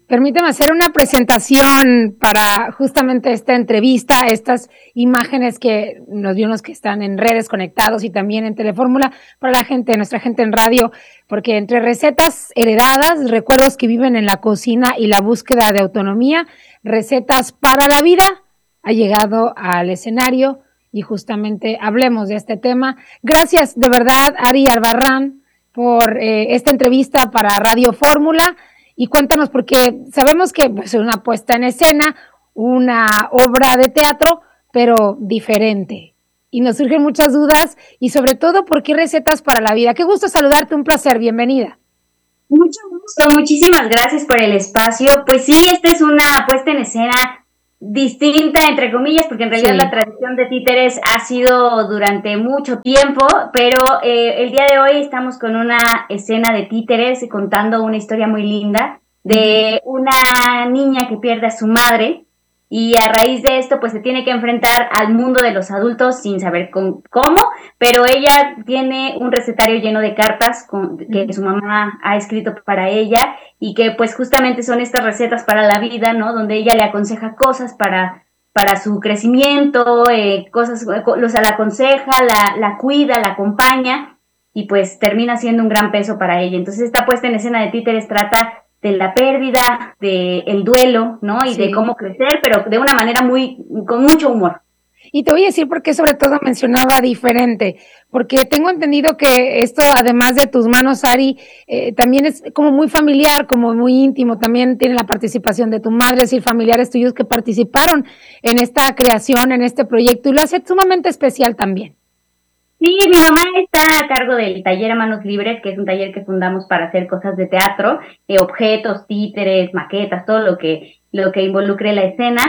Permíteme hacer una presentación para justamente esta entrevista, estas imágenes que nos dio los que están en redes conectados y también en Telefórmula para la gente, nuestra gente en radio, porque entre recetas heredadas, recuerdos que viven en la cocina y la búsqueda de autonomía, recetas para la vida, ha llegado al escenario y justamente hablemos de este tema. Gracias de verdad, Ari Albarrán, por esta entrevista para Radio Fórmula. Y cuéntanos, porque sabemos que pues, es una puesta en escena, una obra de teatro, pero diferente. Y nos surgen muchas dudas y sobre todo, ¿por qué recetas para la vida? Qué gusto saludarte, un placer, bienvenida. Mucho gusto, muchísimas gracias por el espacio. Pues sí, esta es una puesta en escena distinta, entre comillas, porque en realidad la tradición de títeres ha sido durante mucho tiempo, pero el día de hoy estamos con una escena de títeres contando una historia muy linda de una niña que pierde a su madre y a raíz de esto pues se tiene que enfrentar al mundo de los adultos sin saber cómo, pero ella tiene un recetario lleno de cartas que su mamá ha escrito para ella y que pues justamente son estas recetas para la vida, ¿no? Donde ella le aconseja cosas para su crecimiento, cosas, o sea, la aconseja, la cuida, la acompaña y pues termina siendo un gran peso para ella. Entonces esta puesta en escena de títeres trata de la pérdida, de el duelo, ¿no? Y de cómo crecer, pero de una manera con mucho humor. Y te voy a decir por qué sobre todo mencionaba diferente, porque tengo entendido que esto, además de tus manos, Ari, también es como muy familiar, como muy íntimo, también tiene la participación de tu madre, es decir, familiares tuyos que participaron en esta creación, en este proyecto, y lo hace sumamente especial también. Sí, mi mamá está a cargo del taller a manos libres, que es un taller que fundamos para hacer cosas de teatro, objetos, títeres, maquetas, todo lo que involucre la escena.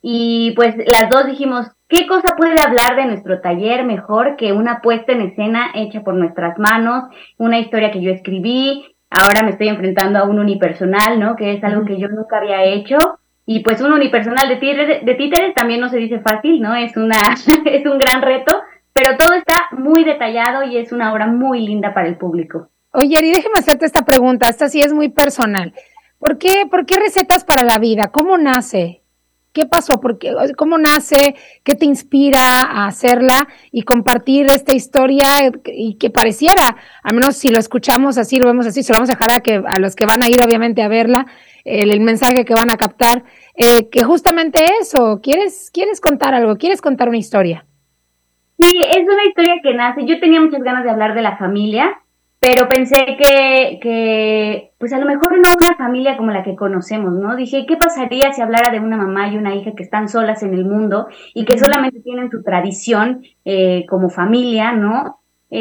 Y pues las dos dijimos, ¿qué cosa puede hablar de nuestro taller mejor que una puesta en escena hecha por nuestras manos, una historia que yo escribí? Ahora me estoy enfrentando a un unipersonal, ¿no? Que es algo que yo nunca había hecho. Y pues un unipersonal de títeres también no se dice fácil, ¿no? Es un gran reto. Pero todo está muy detallado y es una obra muy linda para el público. Oye, Ari, déjame hacerte esta pregunta, esta sí es muy personal. ¿Por qué recetas para la vida? ¿Cómo nace? ¿Qué pasó? ¿Cómo nace? ¿Qué te inspira a hacerla y compartir esta historia y que pareciera, al menos si lo escuchamos así, lo vemos así, se lo vamos a dejar a los que van a ir obviamente a verla, el mensaje que van a captar, que justamente eso, ¿quieres contar algo? ¿Quieres contar una historia? Sí, es una historia que nace. Yo tenía muchas ganas de hablar de la familia, pero pensé que pues a lo mejor no una familia como la que conocemos, ¿no? Dije, ¿qué pasaría si hablara de una mamá y una hija que están solas en el mundo y que solamente tienen su tradición como familia, ¿no?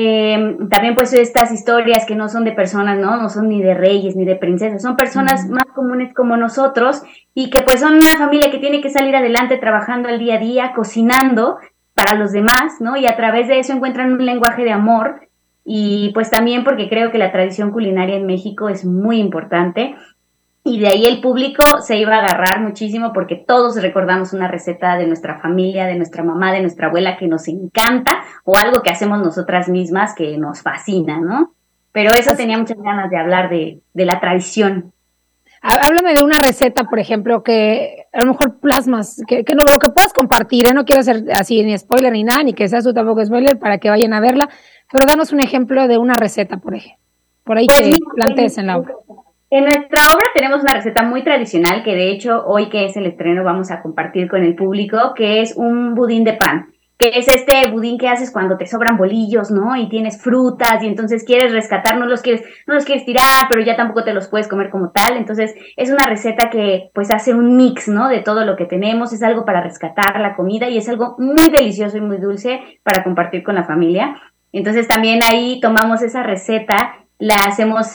También pues estas historias que no son de personas, ¿no? No son ni de reyes ni de princesas, son personas más comunes como nosotros y que pues son una familia que tiene que salir adelante trabajando el día a día, cocinando para los demás, ¿no? Y a través de eso encuentran un lenguaje de amor y pues también porque creo que la tradición culinaria en México es muy importante y de ahí el público se iba a agarrar muchísimo porque todos recordamos una receta de nuestra familia, de nuestra mamá, de nuestra abuela que nos encanta o algo que hacemos nosotras mismas que nos fascina, ¿no? Pero eso tenía muchas ganas de hablar de la tradición. Háblame de una receta, por ejemplo, que a lo mejor plasmas, que no, lo que puedas compartir, no quiero hacer así ni spoiler ni nada, ni que sea tú tampoco spoiler para que vayan a verla, pero danos un ejemplo de una receta, por ejemplo, por ahí pues que plantees en la obra. En nuestra obra tenemos una receta muy tradicional que de hecho hoy que es el estreno vamos a compartir con el público, que es un budín de pan. Que es este budín que haces cuando te sobran bolillos, ¿no? Y tienes frutas y entonces quieres rescatar, no los quieres tirar, pero ya tampoco te los puedes comer como tal. Entonces es una receta que pues hace un mix, ¿no? De todo lo que tenemos, es algo para rescatar la comida y es algo muy delicioso y muy dulce para compartir con la familia. Entonces también ahí tomamos esa receta, la hacemos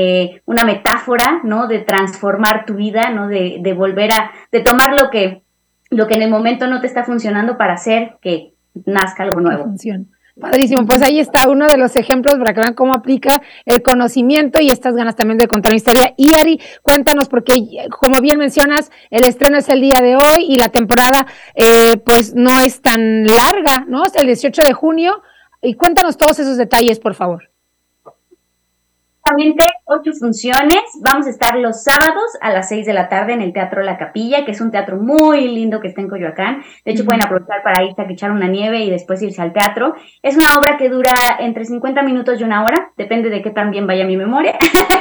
una metáfora, ¿no? De transformar tu vida, ¿no? De volver de tomar lo que en el momento no te está funcionando para hacer que nazca algo nuevo. Padrísimo, pues ahí está uno de los ejemplos para que vean cómo aplica el conocimiento y estas ganas también de contar una historia. Y Ari, cuéntanos, porque como bien mencionas, el estreno es el día de hoy y la temporada pues no es tan larga, ¿no? Hasta el 18 de junio. Y cuéntanos todos esos detalles, por favor. Aproximadamente 8 funciones. Vamos a estar los sábados a las 6 de la tarde en el Teatro La Capilla, que es un teatro muy lindo que está en Coyoacán. De hecho, pueden aprovechar para irse a echar una nieve y después irse al teatro. Es una obra que dura entre 50 minutos y una hora, depende de qué tan bien vaya mi memoria,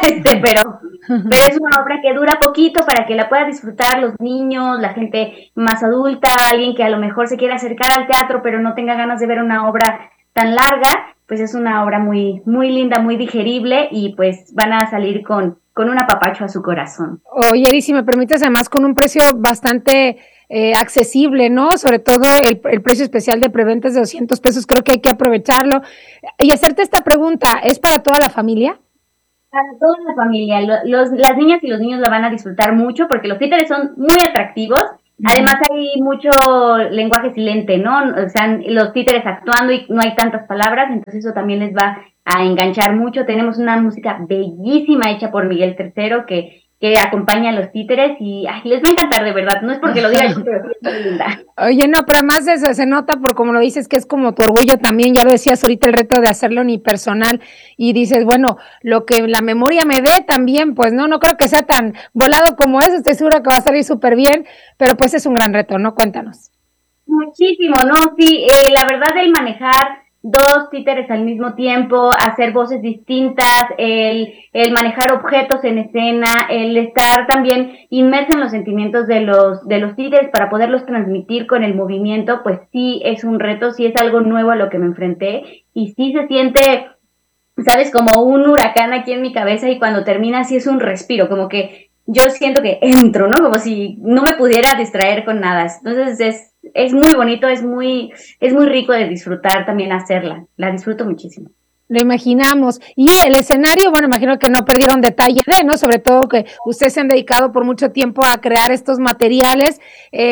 pero es una obra que dura poquito para que la puedan disfrutar los niños, la gente más adulta, alguien que a lo mejor se quiera acercar al teatro pero no tenga ganas de ver una obra tan larga. Pues es una obra muy, muy linda, muy digerible y pues van a salir con un apapacho a su corazón. Oye, Eri, si me permites, además con un precio bastante accesible, ¿no? Sobre todo el precio especial de preventa es de 200 pesos, creo que hay que aprovecharlo. Y hacerte esta pregunta, ¿es para toda la familia? Para toda la familia, las niñas y los niños la van a disfrutar mucho porque los títeres son muy atractivos. Además hay mucho lenguaje silente, ¿no? O sea, los títeres actuando y no hay tantas palabras, entonces eso también les va a enganchar mucho. Tenemos una música bellísima hecha por Miguel III que acompaña a los títeres y les va a encantar de verdad. No es porque lo diga yo, pero sí es muy linda. Oye, no, pero además de eso se nota por como lo dices que es como tu orgullo también, ya lo decías ahorita, el reto de hacerlo unipersonal y dices, bueno, lo que la memoria me dé también, pues no creo que sea tan volado como eso, estoy segura que va a salir súper bien, pero pues es un gran reto, ¿no? Cuéntanos. Muchísimo, ¿no? Sí, la verdad el manejar 2 títeres al mismo tiempo, hacer voces distintas, el manejar objetos en escena, el estar también inmerso en los sentimientos de los títeres para poderlos transmitir con el movimiento, pues sí es un reto, sí es algo nuevo a lo que me enfrenté y sí se siente, sabes, como un huracán aquí en mi cabeza y cuando termina sí es un respiro, como que yo siento que entro, ¿no? Como si no me pudiera distraer con nada. Entonces es muy bonito, es muy rico de disfrutar también hacerla. La disfruto muchísimo. Lo imaginamos. Y el escenario, bueno, imagino que no perdieron detalle ¿no? Sobre todo que ustedes se han dedicado por mucho tiempo a crear estos materiales.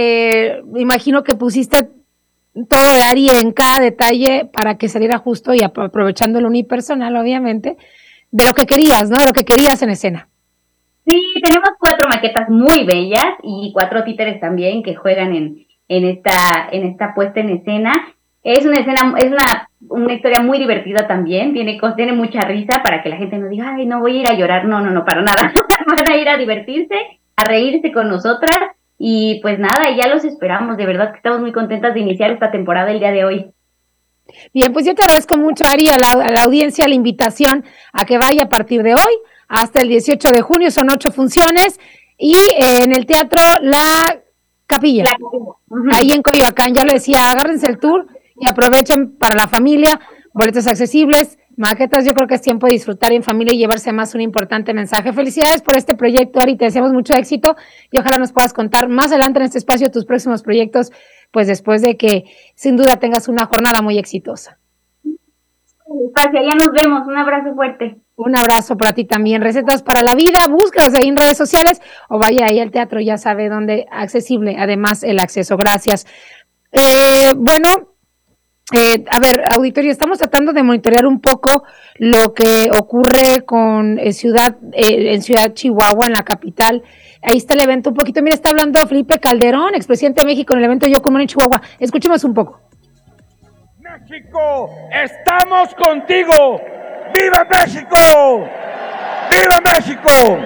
Imagino que pusiste todo de Ari en cada detalle para que saliera justo y aprovechando el unipersonal, obviamente, de lo que querías, ¿no? De lo que querías en escena. Sí, tenemos 4 maquetas muy bellas y 4 títeres también que juegan en esta puesta en escena. Es una historia muy divertida también, tiene mucha risa para que la gente no diga, ay, no voy a ir a llorar, no, para nada. Van a ir a divertirse, a reírse con nosotras y pues nada, ya los esperamos, de verdad que estamos muy contentas de iniciar esta temporada el día de hoy. Bien, pues yo te agradezco mucho, Ari, a la audiencia, la invitación a que vaya a partir de hoy hasta el 18 de junio, son 8 funciones, y en el Teatro La Capilla, ahí en Coyoacán, ya lo decía, agárrense el tour y aprovechen para la familia, boletos accesibles, maquetas, yo creo que es tiempo de disfrutar en familia y llevarse más un importante mensaje. Felicidades por este proyecto, Ari, te deseamos mucho éxito y ojalá nos puedas contar más adelante en este espacio tus próximos proyectos, pues después de que sin duda tengas una jornada muy exitosa. Gracias, ya nos vemos, un abrazo fuerte. Un abrazo para ti también. Recetas para la vida, búscalas ahí en redes sociales o vaya ahí al teatro, ya sabe dónde accesible, además el acceso. Gracias. Bueno, a ver, auditorio, estamos tratando de monitorear un poco lo que ocurre con en Ciudad Chihuahua, en la capital. Ahí está el evento un poquito. Mira, está hablando Felipe Calderón, expresidente de México, en el evento Yo Común en Chihuahua. Escuchemos un poco. México, estamos contigo. ¡Viva México! ¡Viva México!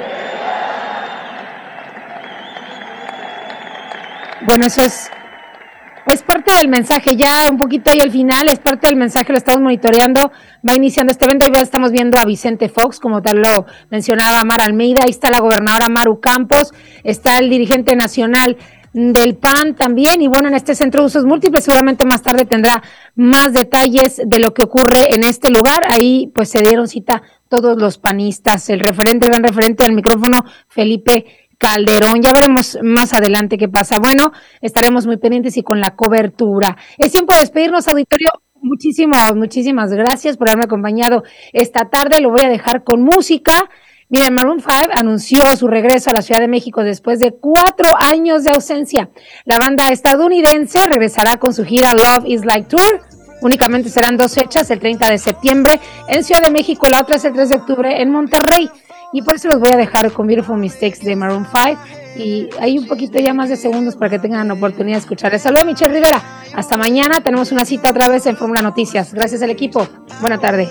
Bueno, eso es parte del mensaje, ya un poquito ahí al final, es parte del mensaje, lo estamos monitoreando, va iniciando este evento, ya estamos viendo a Vicente Fox, como tal lo mencionaba Mar Almeida, ahí está la gobernadora Maru Campos, está el dirigente nacional del PAN también, y bueno, en este centro de usos múltiples seguramente más tarde tendrá más detalles de lo que ocurre en este lugar. Ahí pues se dieron cita todos los panistas, el gran referente del micrófono, Felipe Calderón. Ya veremos más adelante qué pasa. Bueno, estaremos muy pendientes y con la cobertura. Es tiempo de despedirnos, auditorio. Muchísimas gracias por haberme acompañado esta tarde. Lo voy a dejar con música. Miren, Maroon 5 anunció su regreso a la Ciudad de México después de 4 años de ausencia. La banda estadounidense regresará con su gira Love is Like Tour. Únicamente serán 2 fechas, el 30 de septiembre en Ciudad de México, la otra es el 3 de octubre en Monterrey. Y por eso los voy a dejar con Beautiful Mistakes de Maroon 5. Y hay un poquito ya más de segundos para que tengan la oportunidad de escuchar. Les saludo a Michelle Rivera. Hasta mañana, tenemos una cita otra vez en Fórmula Noticias. Gracias al equipo. Buena tarde.